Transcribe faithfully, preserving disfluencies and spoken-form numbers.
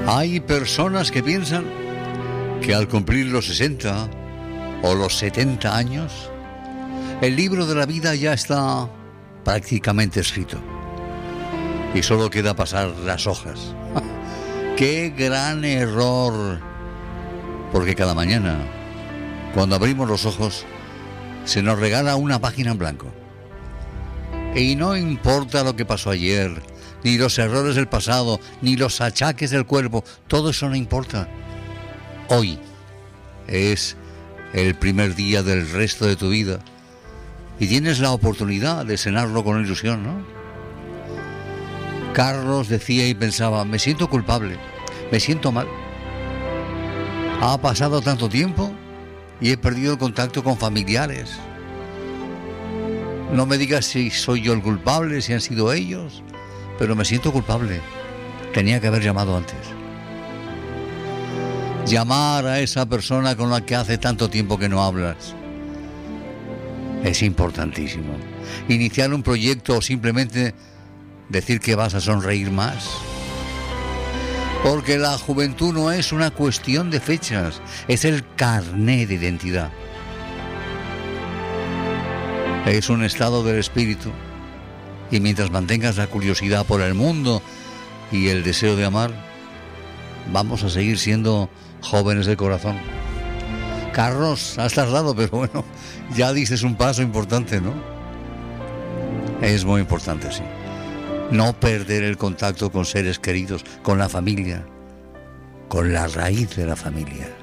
Hay personas que piensan que al cumplir los sesenta o los setenta años, el libro de la vida ya está prácticamente escrito y solo queda pasar las hojas. ¡Qué gran error! Porque cada mañana, cuando abrimos los ojos, se nos regala una página en blanco. Y no importa lo que pasó ayer, ni los errores del pasado, ni los achaques del cuerpo, todo eso no importa. Hoy es el primer día del resto de tu vida y tienes la oportunidad de cenarlo con ilusión, ¿no? Carlos decía y pensaba, me siento culpable, me siento mal. Ha pasado tanto tiempo y he perdido el contacto con familiares. No me digas si soy yo el culpable, si han sido ellos, pero me siento culpable. Tenía que haber llamado antes. Llamar a esa persona con la que hace tanto tiempo que no hablas es importantísimo. Iniciar un proyecto o simplemente decir que vas a sonreír más. Porque la juventud no es una cuestión de fechas, es el carné de identidad. Es un estado del espíritu. Y mientras mantengas la curiosidad por el mundo y el deseo de amar, vamos a seguir siendo jóvenes de corazón. Carlos, has tardado, pero bueno, ya dices un paso importante, ¿no? Es muy importante, sí. No perder el contacto con seres queridos, con la familia, con la raíz de la familia.